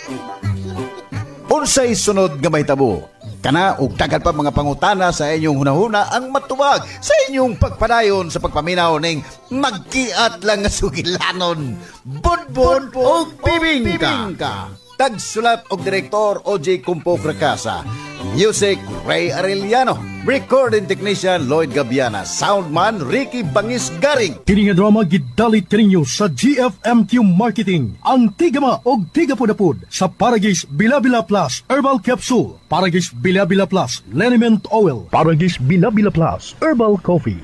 Unsay sunod nga mahitabo? Kana ug daghan pa mga pangutana sa inyong hunahuna ang matuwag sa inyong pagpadayon sa pagpaminaw ning magkiat lang nga sugilanon. Budbud ug bibingka. Tagsulat og direktor O.J. Kumpo Fracasa. Music Ray Arellano. Recording technician Lloyd Gabiana. Soundman Ricky Bangis Garing. Kini nga drama gidalit kaninyo sa GFMQ Marketing. Ang tigama og tigapudapud sa Paragis Bilabila Plus Herbal Capsule, Paragis Bilabila Plus Liniment Oil, Paragis Bilabila Plus Herbal Coffee.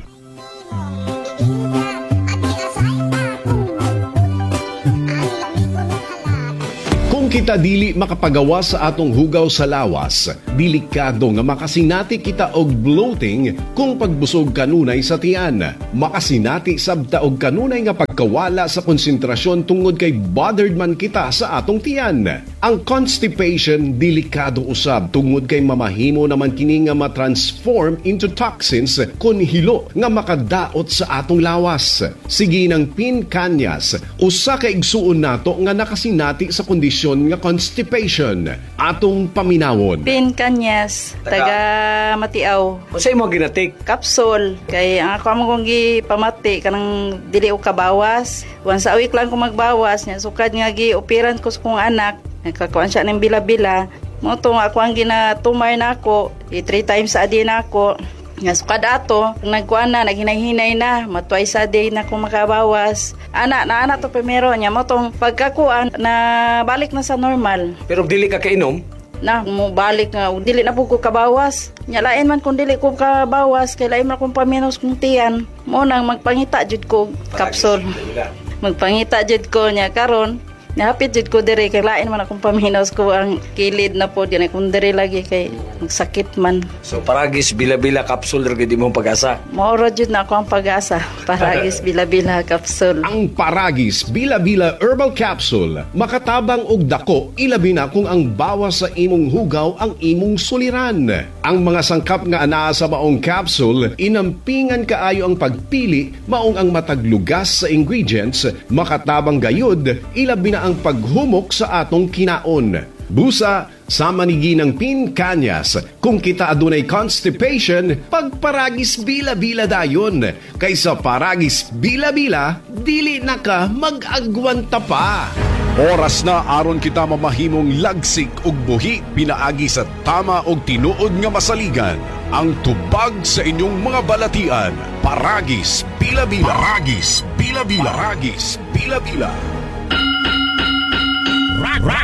Kita dili makapagawa sa atong hugaw sa lawas, delikado nga makasinati kita og bloating kung pagbusog kanunay sa tiyan. Makasinati sabta og kanunay nga pagkawala sa konsentrasyon tungod kay bothered man kita sa atong tiyan. Ang constipation delikado usab tungod kay mamahimo naman kini nga ma-transform into toxins kun hilo nga makadaot sa atong lawas. Sige ng pincanyas, usa ka igsuon nato nga nakasinati sa kondisyon nga constipation. Atong paminawon. Pincanyas, taga Matiaw. Unsay mo ginatik? Kapsul. Kay ang ako among gipamati kanang dili o kabawas. Once a week lang ko magbawas nya sukad nga gi-operan ko sa kong anak. Nagkakuan siya ng bila-bila. Mo to ako ang ginatumar nako, 3 times a day nako. Nga sukad ato, nagkuan na, naghinay-hinay na, twice a day na kung makabawas. Ana to primero niya, mo tong pagkakuan na balik na sa normal. Pero dili ka kainom? Na, mo balik nga, dili na po ko kabawas. Nya lain man kung dili ko kabawas, kay lain man kung paminos kong tiyan. Mo nang magpangita jud ko kapsul. Magpangita jud ko niya karon. Nahapit jud ko diri kay lain man akong paminos ko ang kilid na po diyan kung diri lagi kay nagsakit man. So Paragis Bilabila Capsule gid imong pag-asa. Maoro jud na ako ang pag-asa. Paragis Bilabila Capsule. Ang Paragis Bilabila Herbal Capsule makatabang og dako ilabi na kung ang bawas sa imong hugaw ang imong suliran. Ang mga sangkap nga anaa sa maong capsule inampingan kaayo ang pagpili maong ang mataglugas sa ingredients makatabang gayud ilabi na ang paghumok sa atong kinaon. Busa, sama ni ginang pincanyas. Kung kita adunay constipation, pagparagis bila-bila dayon. Kaysa paragis bila-bila, dili na ka mag-agwanta pa. Oras na aron kita mamahimong lagsik ug buhi pinaagi sa tama og tinuod nga masaligan. Ang tubag sa inyong mga balatian. Paragis bila-bila. Paragis bila-bila. Paragis bila-bila.